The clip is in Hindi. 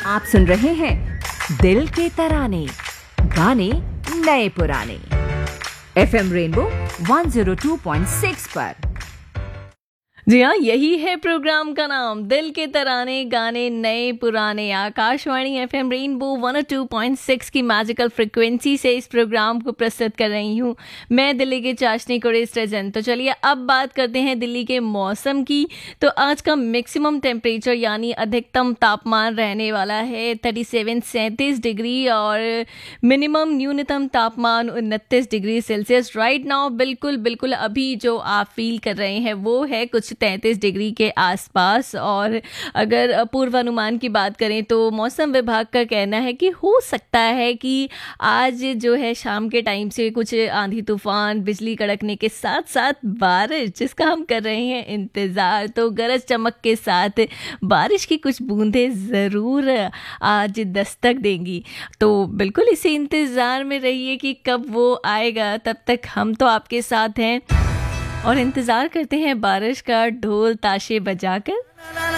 आप सुन रहे हैं दिल के तराने, गाने नए पुराने, FM रेनबो 102.6 पर। जी हाँ, यही है प्रोग्राम का नाम, दिल के तराने गाने नए पुराने। आकाशवाणी FM रेनबो 102.6 की मैजिकल फ्रिक्वेंसी से इस प्रोग्राम को प्रस्तुत कर रही हूँ मैं, दिल्ली की चाशनी कुरेश रजन। तो चलिए अब बात करते हैं दिल्ली के मौसम की। तो आज का मैक्सिमम टेम्परेचर यानी अधिकतम तापमान रहने वाला है 37 डिग्री और मिनिमम न्यूनतम तापमान 29 डिग्री सेल्सियस। राइट नाउ बिल्कुल अभी जो आप फील कर रहे हैं वो है कुछ 33 डिग्री के आसपास। और अगर पूर्वानुमान की बात करें तो मौसम विभाग का कहना है कि हो सकता है कि आज जो है शाम के टाइम से कुछ आंधी तूफान, बिजली कड़कने के साथ साथ बारिश, जिसका हम कर रहे हैं इंतज़ार। तो गरज चमक के साथ बारिश की कुछ बूंदें ज़रूर आज दस्तक देंगी। तो बिल्कुल इसी इंतज़ार में रहिए कि कब वो आएगा। तब तक हम तो आपके साथ हैं और इंतज़ार करते हैं बारिश का ढोल ताशे बजाकर।